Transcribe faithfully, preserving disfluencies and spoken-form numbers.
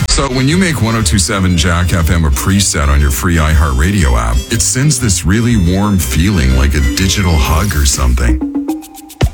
So when you make one oh two point seven Jack F M a preset on your free iHeartRadio app, it sends this really warm feeling like a digital hug or something.